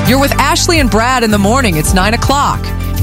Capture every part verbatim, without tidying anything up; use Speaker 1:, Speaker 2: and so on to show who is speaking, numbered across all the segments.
Speaker 1: You're with Ashley and Brad in the morning. It's nine o'clock.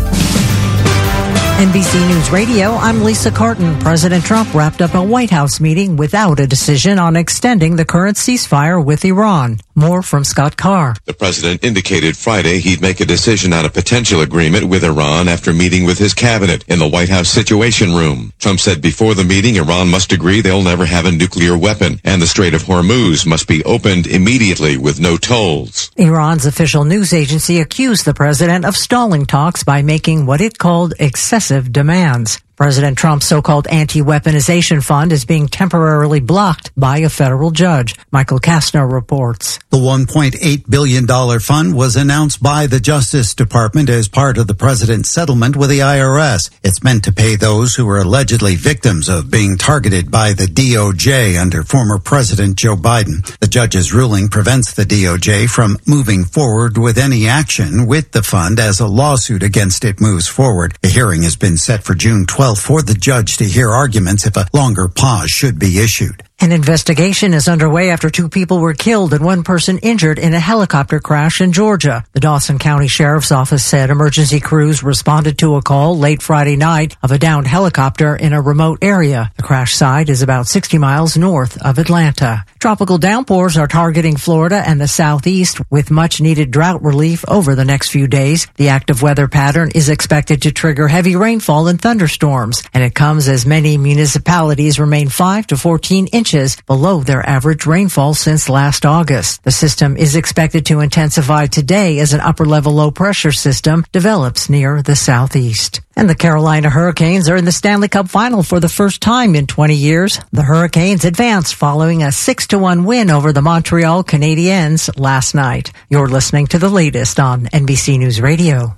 Speaker 2: N B C News Radio, I'm Lisa Carton. President Trump wrapped up a White House meeting without a decision on extending the current ceasefire with Iran. More from Scott Carr.
Speaker 3: The president indicated Friday he'd make a decision on a potential agreement with Iran after meeting with his cabinet in the White House Situation Room. Trump said before the meeting, Iran must agree they'll never have a nuclear weapon, and the Strait of Hormuz must be opened immediately with no tolls.
Speaker 2: Iran's official news agency accused the president of stalling talks by making what it called excessive demands. President Trump's so-called anti-weaponization fund is being temporarily blocked by a federal judge. Michael Kastner reports.
Speaker 4: The one point eight billion dollars fund was announced by the Justice Department as part of the president's settlement with the I R S. It's meant to pay those who were allegedly victims of being targeted by the D O J under former President Joe Biden. The judge's ruling prevents the D O J from moving forward with any action with the fund as a lawsuit against it moves forward. The hearing has been set for June twelfth for the judge to hear arguments if a longer pause should be issued.
Speaker 2: An investigation is underway after two people were killed and one person injured in a helicopter crash in Georgia. The Dawson County Sheriff's Office said emergency crews responded to a call late Friday night of a downed helicopter in a remote area. The crash site is about sixty miles north of Atlanta. Tropical downpours are targeting Florida and the southeast with much needed drought relief over the next few days. The active weather pattern is expected to trigger heavy rainfall and thunderstorms, and it comes as many municipalities remain five to fourteen inches below their average rainfall since last August. The system is expected to intensify today as an upper-level low-pressure system develops near the southeast. And the Carolina Hurricanes are in the Stanley Cup Final for the first time in twenty years. The Hurricanes advanced following a six to one win over the Montreal Canadiens last night. You're listening to the latest on N B C News Radio.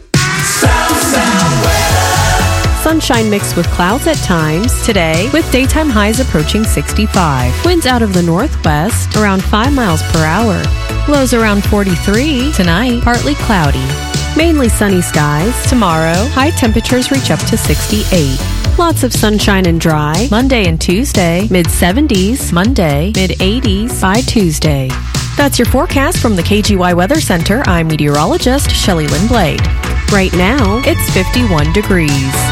Speaker 5: South, South, sunshine mixed with clouds at times today, with daytime highs approaching sixty-five. Winds out of the northwest around five miles per hour. Lows around forty-three. Tonight, partly cloudy. Mainly sunny skies. Tomorrow, high temperatures reach up to sixty-eight. Lots of sunshine and dry. Monday and Tuesday, mid seventies. Monday, mid eighties by Tuesday. That's your forecast from the K G Y Weather Center. I'm meteorologist Shelley Lynn Blade. Right now, it's fifty-one degrees.